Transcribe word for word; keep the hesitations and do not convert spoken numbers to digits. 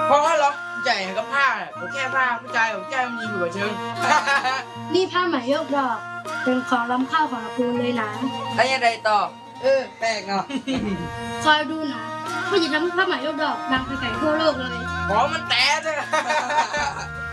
เพราะว่าล็อกใหญ่กับผ้าผมแค่ผ้าผู้ชายผมแค่มีหัวเชิงนี่ผ้าไหมยกดอกเป็นของล้ำค่าของละปูนเลยนะแล้วยังไงต่อเออแปลกเนาะคอยดูนะว่าจะทำผ้าไหมยกดอกดังไปไกลทั่วโลกเลยขอมันแตะเลย